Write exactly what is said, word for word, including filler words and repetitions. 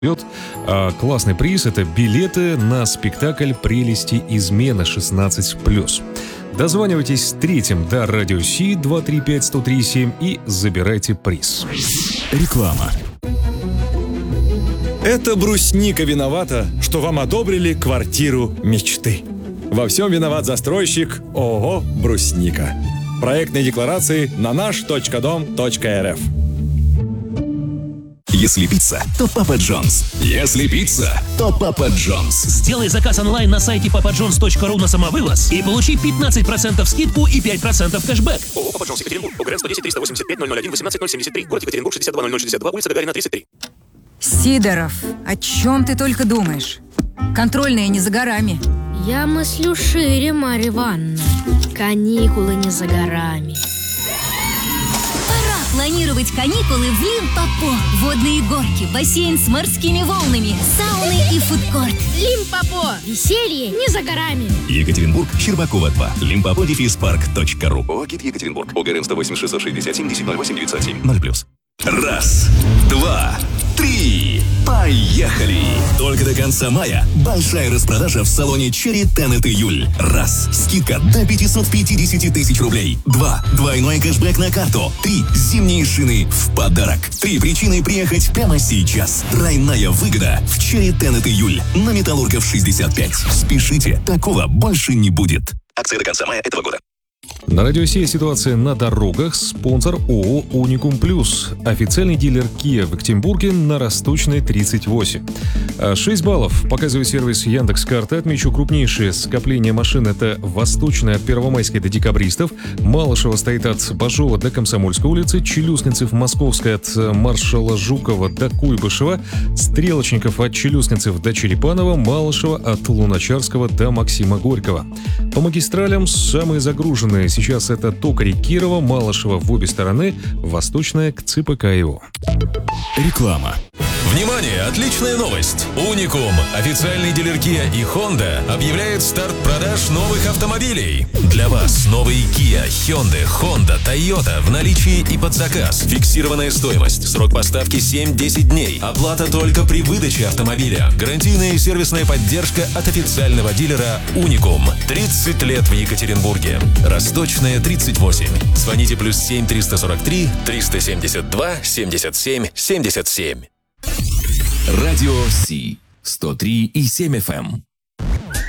Вперед. А классный приз — это билеты на спектакль «Прелести измены» шестнадцать плюс. Дозванивайтесь с третьим до Радио Си два три пять сто три семь и забирайте приз. Реклама. Это брусника виновата, что вам одобрили квартиру мечты. Во всем виноват застройщик ООО «Брусника». Проектные декларации на наш точка дом точка эр эф. Если пицца, то Папа Джонс. Если пицца, то Папа Джонс. Сделай заказ онлайн на сайте папа джонс точка ру на самовывоз и получи пятнадцать процентов скидку и пять процентов кэшбэк. ООО «Папа Джонс», Екатеринбург, ОГРН сто десять триста восемьдесят пять ноль ноль один восемнадцать ноль семьдесят три, город Екатеринбург, шестьдесят два ноль ноль шестьдесят два, улица Гагарина, тридцать три. Сидоров, о чем ты только думаешь? Контрольные не за горами. Я мыслю шире, Марья Ивановна. Каникулы не за горами. Планировать каникулы в Лимпопо. Водные горки, бассейн с морскими волнами, сауны и фудкорт. Лимпопо. Веселье не за горами. Екатеринбург, Щербакова два. Лимпопо дефис парк точка ру. ООО «ГИД Екатеринбург». ОГРН сто восемь шестьсот шестьдесят семь десять ноль восемь девятьсот семь. ноль плюс. Раз, два, три. Поехали! Только до конца мая большая распродажа в салоне Cherry Tenet июль. Раз. Скидка до пятьсот пятьдесят тысяч рублей. Два. Двойной кэшбэк на карту. Три. Зимние шины в подарок. Три причины приехать прямо сейчас. Тройная выгода в Cherry Tenet июль на Металлургов шестьдесят пять. Спешите, такого больше не будет. Акция до конца мая этого года. На Радио Си ситуация на дорогах. Спонсор ООО «Уникум Плюс». Официальный дилер Kia в Екатеринбурге на Росточной тридцать восемь. шесть баллов показывает сервис Яндекс.Карты. Отмечу крупнейшие скопления машин. Это Восточная от Первомайской до Декабристов. Малышево стоит от Бажова до Комсомольской улицы. Челюскинцев Московская от Маршала Жукова до Куйбышева. Стрелочников от Челюскинцев до Черепанова. Малышева от Луначарского до Максима Горького. По магистралям самые загруженные сейчас это Токарь, Кирова, Малышева в обе стороны, Восточная к ЦПК-ИО. Реклама. Внимание! Отличная новость! Уникум, официальный дилер Kia и Honda, объявляет старт продаж новых автомобилей. Для вас новые Kia, Hyundai, Honda, Toyota в наличии и под заказ. Фиксированная стоимость. Срок поставки семь-десять дней. Оплата только при выдаче автомобиля. Гарантийная и сервисная поддержка от официального дилера Уникум. тридцать лет в Екатеринбурге. Росточная тридцать восемь. Звоните плюс семь триста сорок три триста семьдесят два семьдесят семь семьдесят семь. Радио Си сто три и семь эф эм.